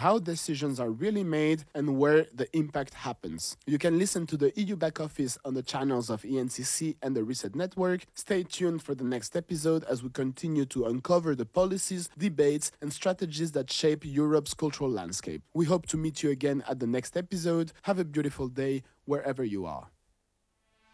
how decisions are really made and where the impact happens. You can listen to the EU Back Office on the channels of ENCC and the Reset Network. Stay tuned for the next episode as we continue to uncover the policies, debates, and strategies that shape Europe's cultural landscape. We hope to meet you again at the next episode. Have a beautiful day wherever you are.